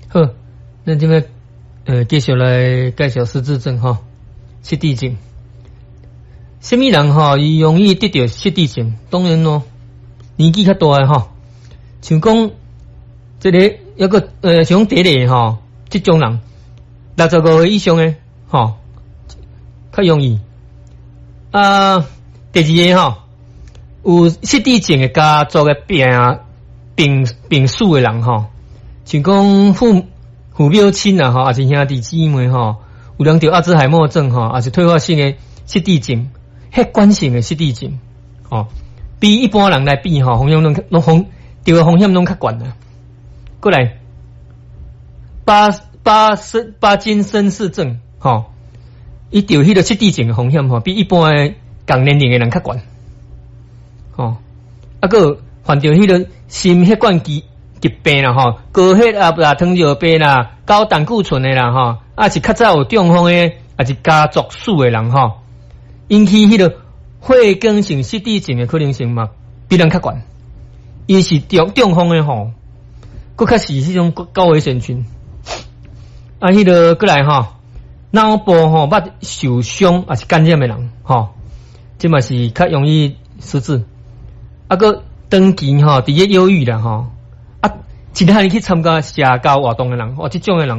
好，咱这个继续来介绍失智症哈，失智症。什么人哈，伊容易得到失智症？当然咯，年纪较大诶哈，像讲这个有个像第一个哈，这种人65岁以上诶哈，较容易。第二个哈，有失智症诶家族诶病史诶人哈，像讲父母亲啊哈，还是兄弟姊妹哈，有人得阿兹海默症哈，还是退化性诶失智症。血管性的失智症，比一般人来比风险得风险拢较悬啊。过来，巴金森氏症，伊得迄个失智症的风险比一般的同年龄的人较悬。个患着迄个心血管疾病啦，高血压啦、糖尿病啦、高胆固醇的啦，是较早有中风的，也是家族史的人引起迄个血管性失智症的可能性嘛，比人较悬。伊是中风的佫较是迄种高危险群。迄个过来脑部捌受伤也是感染的人这嘛是较容易失智。佫长期伫咧忧郁啦其他人去参加社交活动的人，这种的人。